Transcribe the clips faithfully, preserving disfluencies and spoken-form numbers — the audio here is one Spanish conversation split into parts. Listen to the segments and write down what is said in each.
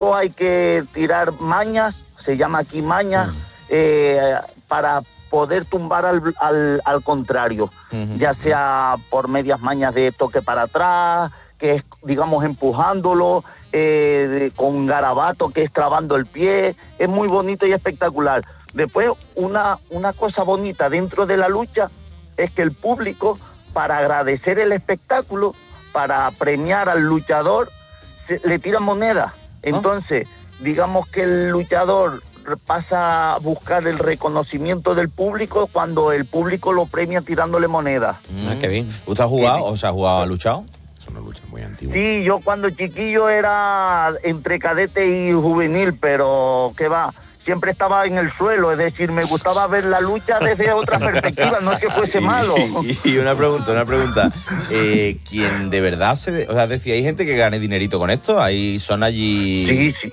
público hay que tirar mañas, se llama aquí mañas, uh-huh. eh, para poder tumbar al, al, al contrario, uh-huh. ya sea por medias mañas de toque para atrás, que es, digamos, empujándolo, eh, de, con garabato, que es trabando el pie. Es muy bonito y espectacular. Después, una, una cosa bonita dentro de la lucha es que el público, para agradecer el espectáculo, para premiar al luchador, se, le tiran monedas. Entonces, ¿oh? digamos que el luchador pasa a buscar el reconocimiento del público cuando el público lo premia tirándole monedas. Ah, qué bien. ¿Usted ha jugado o se ha jugado, ha luchado? Es una lucha muy antigua. Sí, yo cuando chiquillo era entre cadete y juvenil, pero ¿qué va? Siempre estaba en el suelo, es decir, me gustaba ver la lucha desde otra perspectiva, no es que fuese malo. Y, y una pregunta, una pregunta. Eh, ¿Quién de verdad se... O sea, decía, ¿hay gente que gane dinerito con esto? ¿Hay, son allí...? Sí, sí.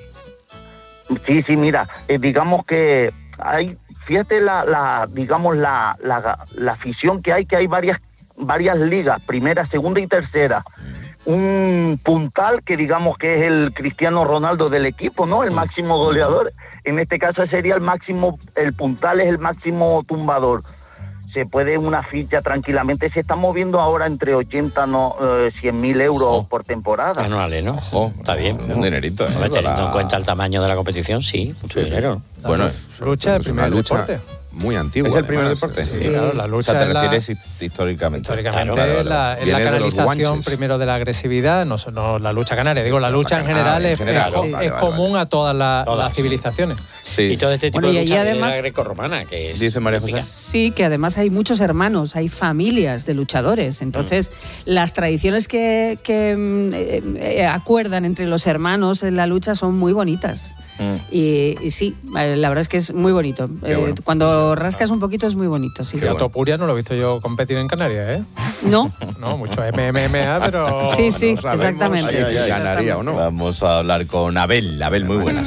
Sí, sí, mira, eh, digamos que hay, fíjate la, la digamos, la, la, la afición que hay, que hay varias, varias ligas, primera, segunda y tercera. Un puntal que digamos que es el Cristiano Ronaldo del equipo, ¿no? El máximo goleador. En este caso sería el máximo, el puntal es el máximo tumbador. Se puede una ficha tranquilamente, se está moviendo ahora entre ochenta, no, eh, cien mil euros oh. por temporada. Anuales, ¿no? Oh, está bien. Un dinerito, ¿eh? Bueno, teniendo en cuenta el tamaño de la competición, sí, mucho sí, dinero. Sí. Bueno, lucha, el primer deporte. Muy antiguo. ¿Es el primer además, deporte? Sí, sí. claro, la lucha. O sea, te refieres la... históricamente. Históricamente claro, es la, es la canalización primero de la agresividad, no, no la lucha canaria. Digo, la lucha en general, en general es, es, sí. es vale, común vale. a todas, la, todas las civilizaciones. Sí. Y todo este tipo bueno, de lucha además, de la grecorromana, que es... Dice María José. Sí, que además hay muchos hermanos, hay familias de luchadores. Entonces, mm. las tradiciones que, que eh, acuerdan entre los hermanos en la lucha son muy bonitas. Mm. Y, y sí, la verdad es que es muy bonito. Eh, bueno. Cuando rascas un poquito es muy bonito, sí. Que a Topuria no lo he visto yo competir en Canarias, ¿eh? No. No, mucho M M A, pero... Sí, sí, no exactamente. Ay, ay, ay, ganaría o no. Vamos a hablar con Abel. Abel, muy buenas.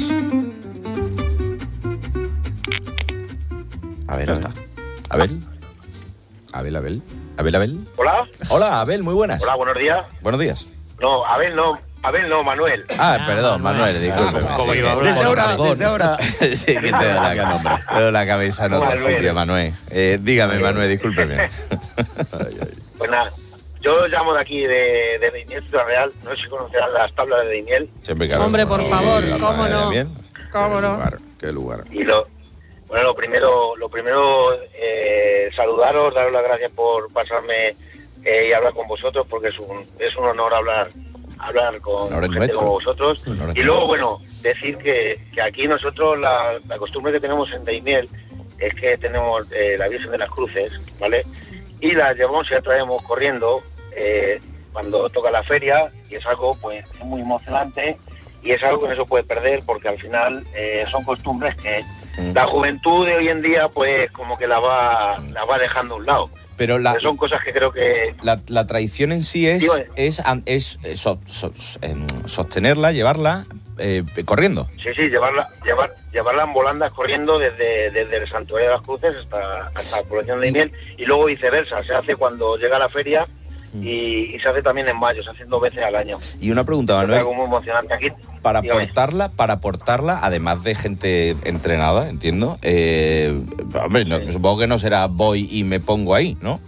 A ver, ¿dónde está? Abel. Abel, Abel. Abel, Abel. Hola. Hola, Abel, muy buenas. Hola, buenos días. Buenos días. No, Abel no. Abel no, Manuel. Ah, perdón, Manuel, disculpe. Ah, sí, desde ahora, desde ahora. Sí, que te doy la, te doy la cabeza en otro sitio, Manuel. Eh, dígame, Manuel, discúlpeme. Pues nada, yo llamo de aquí, de, de Daimiel, Ciudad Real. No sé si conocerán las tablas de Daimiel. Siempre, claro. Hombre, por favor, ¿cómo no? ¿Cómo no? Lugar, qué lugar. Y lo, bueno, lo primero, lo primero eh, saludaros, daros las gracias por pasarme eh, y hablar con vosotros, porque es un, es un honor hablar hablar con gente nuestro. como vosotros. Y luego, bueno, decir que, que aquí nosotros la, la costumbre que tenemos en Daimiel es que tenemos eh, la Virgen de las Cruces, ¿vale? Y la llevamos y la traemos corriendo eh, cuando toca la feria, y es algo pues muy emocionante y es algo que no se puede perder, porque al final eh, son costumbres que mm. la juventud de hoy en día pues como que la va, la va dejando a un lado. Pero la, son cosas que creo que... La, la tradición en sí es, Digo, es, es, es so, so, eh, sostenerla, llevarla eh, corriendo. Sí, sí, llevarla llevar, llevarla en volandas corriendo desde, desde el Santuario de las Cruces hasta, hasta la población de Daimiel, y luego viceversa. Se hace cuando llega la feria y, y se hace también en mayo, se hace dos veces al año. Y una pregunta, Manuel. Es algo muy emocionante aquí. Para portarla, para portarla, además de gente entrenada, entiendo, eh, hombre, no, sí. supongo que no será voy y me pongo ahí, ¿no?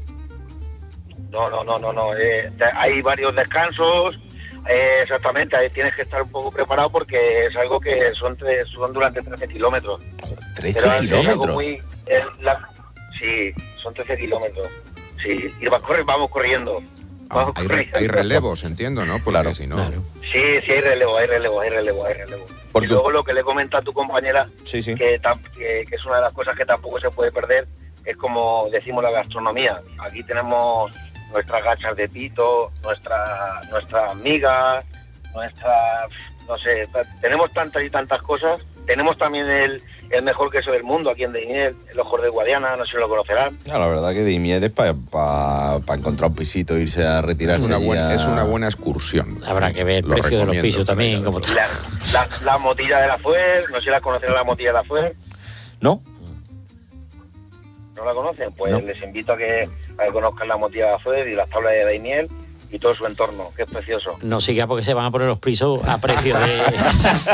No, no, no, no, no. Eh, hay varios descansos, eh, exactamente, ahí tienes que estar un poco preparado porque es algo que son, tres, son durante trece kilómetros. ¿trece kilómetros? Muy, eh, la, sí, son trece kilómetros. Sí, y vas correr, vamos corriendo. Ah, hay, re, hay relevos, entiendo, ¿no? Porque claro, si no... Claro. Sí, sí, hay relevo, hay relevo, hay relevo, hay relevo. Y luego lo que le comenta a tu compañera, sí, sí. Que, que, que es una de las cosas que tampoco se puede perder, es como decimos la gastronomía. Aquí tenemos nuestras gachas de pito, nuestra, nuestras migas, nuestras, no sé, tenemos tantas y tantas cosas. Tenemos también el, el mejor queso del mundo aquí en Daimiel, el Ojos de Guadiana, no sé si lo conocerán. No, la verdad que Daimiel es para pa, pa encontrar un pisito, irse a retirarse. Es una, buena, a... es una buena excursión. Habrá que ver el lo precio de los pisos también. Como la, la, la motilla de la Fuer, no sé si la conocerán, la motilla de la Fuer. No. ¿No la conocen? Pues no. Les invito a que, a que conozcan la motilla de la Fuer y las tablas de Daimiel y todo su entorno, que es precioso. No siga porque se van a poner los pisos a precio de...